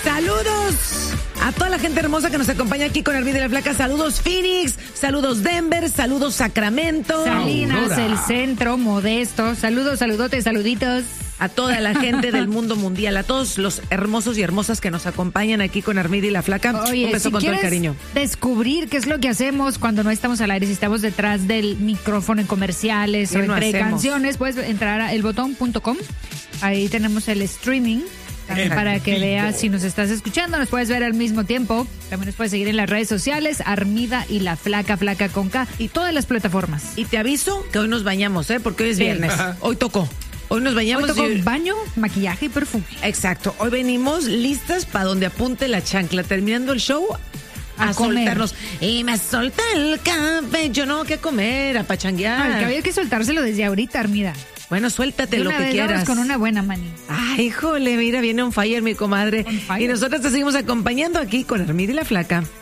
Saludos a toda la gente hermosa que nos acompaña aquí con Armida y la Flaca. Saludos Phoenix, saludos Denver, saludos Sacramento, Salinas, Aurora. el centro, Modesto. Saludos, saludotes, saluditos. A toda la gente del mundo mundial, a todos los hermosos y hermosas que nos acompañan aquí con Armida y la Flaca. Oye, un beso si con todo el quieres cariño. descubrir qué es lo que hacemos cuando no estamos al aire, si estamos detrás del micrófono en comerciales ¿Qué o no entre hacemos? canciones, puedes entrar a elbotón.com. Ahí tenemos el streaming. También para que veas si nos estás escuchando, nos puedes ver al mismo tiempo. También nos puedes seguir en las redes sociales, Armida y la Flaca, Flaca con K, y todas las plataformas. Y te aviso que hoy nos bañamos, porque hoy es viernes. Hoy tocó. Hoy nos bañamos. Hoy tocó baño, maquillaje y perfume. Exacto. Hoy venimos listas para donde apunte la chancla. Terminando el show, a soltarnos. Y me solté el cabello, no, que comer, a pachanguear. El cabello hay que soltárselo desde ahorita, Armida. Bueno, suéltate De lo una que vez, quieras. vamos con una buena, mani. Ay, híjole, mira, viene on fire mi comadre. On fire. Y nosotros te seguimos acompañando aquí con Armida y la Flaca.